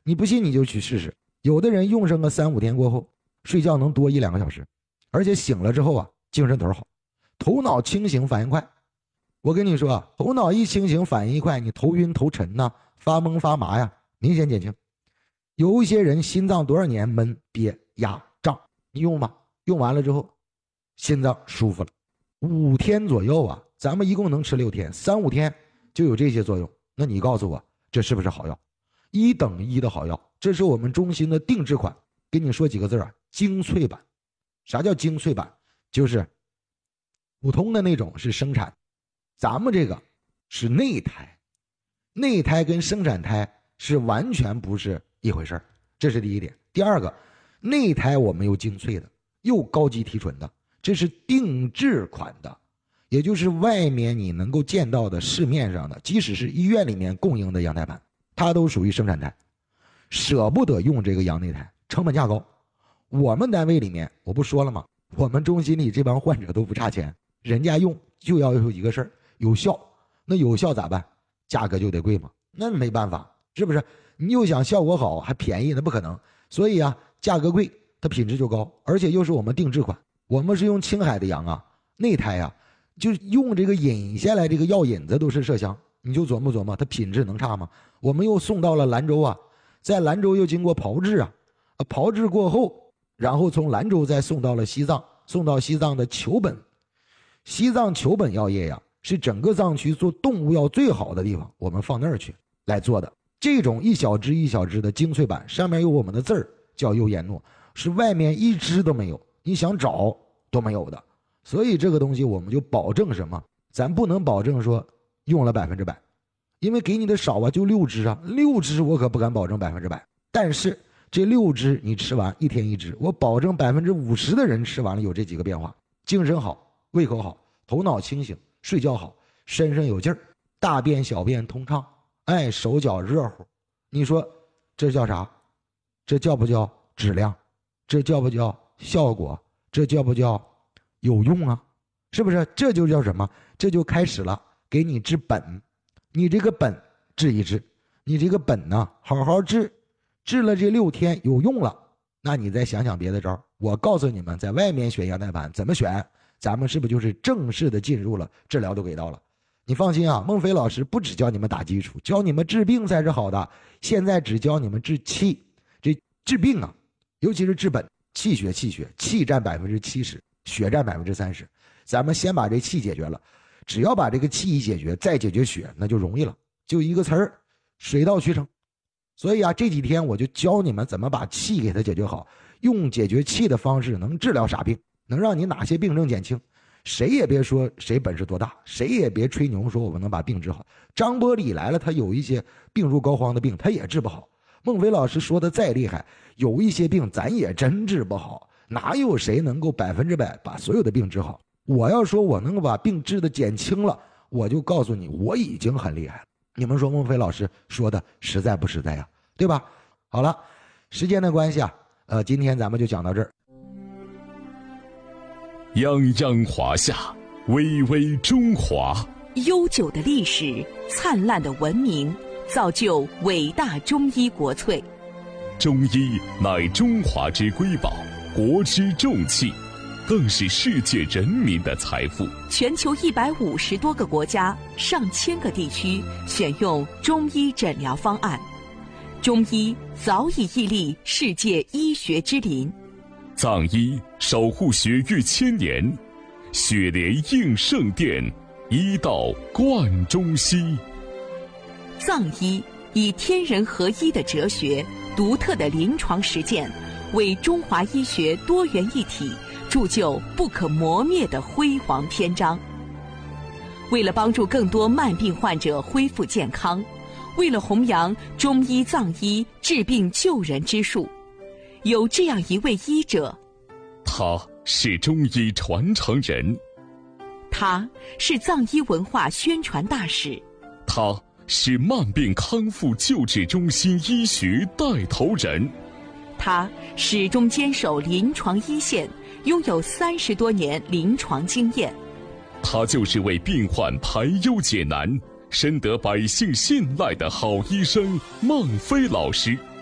你不信你就去试试，有的人用上个3-5天过后，睡觉能多1-2个小时，而且醒了之后啊，精神头好，头脑清醒，反应快。我跟你说啊，头脑一清醒，反应一快，你头晕头沉呐，发懵发麻呀，明显减轻。有一些人心脏多少年闷憋压胀，你用吧，用完了之后心脏舒服了，5天左右啊，咱们一共能吃6天，3-5天就有这些作用。那你告诉我这是不是好药？1等1的好药。这是我们中心的定制款，跟你说几个字啊，精粹版。啥叫精粹版？就是普通的那种是生产，咱们这个是内胎，内胎跟生产胎是完全不是一回事，这是第一点。第二个，内胎我们又精粹的，又高级提纯的，这是定制款的，也就是外面你能够见到的市面上的，即使是医院里面供应的羊胎盘，它都属于生产胎，舍不得用这个羊内胎，成本价高。我们单位里面我不说了吗，我们中心里这帮患者都不差钱，人家用就要有一个事儿，有效。那有效咋办？价格就得贵嘛，那没办法，是不是？你又想效果好还便宜，那不可能。所以啊，价格贵，它品质就高，而且又是我们定制款。我们是用青海的羊啊，内胎啊，就用这个引下来这个药引子都是麝香，你就琢磨琢磨，它品质能差吗？我们又送到了兰州啊，在兰州又经过炮制啊，炮制过后，然后从兰州再送到了西藏，送到西藏的球本。西藏球本药业呀，是整个藏区做动物药最好的地方，我们放那儿去来做的。这种一小支一小支的精粹版，上面有我们的字儿，叫优颜诺，是外面一支都没有，你想找都没有的。所以这个东西我们就保证什么？咱不能保证说用了100%，因为给你的少啊，就6支啊，6支我可不敢保证100%。但是这6支你吃完1天1支，我保证50%的人吃完了有这几个变化：精神好，胃口好，头脑清醒，睡觉好，身上有劲儿，大便小便通畅，哎，手脚热乎。你说这叫啥？这叫不叫质量？这叫不叫效果？这叫不叫有用啊？是不是？这就叫什么？这就开始了，给你治本。你这个本治一治，你这个本呢好好治，治了这6天有用了，那你再想想别的招。我告诉你们，在外面选羊胎盘怎么选，咱们是不是就是正式的进入了，治疗都给到了。你放心啊，孟非老师不只教你们打基础，教你们治病才是好的。现在只教你们治气，这治病啊，尤其是治本，气血，气占70%，血占30%。咱们先把这气解决了，只要把这个气一解决，再解决血，那就容易了，就一个词儿，水到渠成。所以啊，这几天我就教你们怎么把气给它解决好，用解决气的方式能治疗啥病，能让你哪些病症减轻。谁也别说谁本事多大，谁也别吹牛说我们能把病治好。张伯礼来了，他有一些病入膏肓的病他也治不好。孟非老师说的再厉害，有一些病咱也真治不好，哪有谁能够100%把所有的病治好？我要说我能够把病治的减轻了，我就告诉你我已经很厉害了。你们说孟非老师说的实在不实在呀？对吧？好了，时间的关系啊，今天咱们就讲到这儿。 泱泱华夏，巍巍中华。 悠久的历史，灿烂的文明，造就伟大中医国粹。 中医乃中华之瑰宝，国之重器，更是世界人民的财富。 全球150多个国家、上千个地区选用中医诊疗方案，中医早已屹立世界医学之林。 藏医守护血域1000年，血莲应圣殿，医道贯中西。 藏医以天人合一的哲学、独特的临床实践，为中华医学多元一体铸就不可磨灭的辉煌篇章。为了帮助更多慢病患者恢复健康，为了弘扬中医藏医治病救人之术，有这样一位医者， 他是中医传承人， 他是藏医文化宣传大使， 他是慢病康复救治中心医学带头人， 他始终坚守临床一线，拥有30多年临床经验。 他就是为病患排忧解难，深得百姓信赖的好医生孟非老师。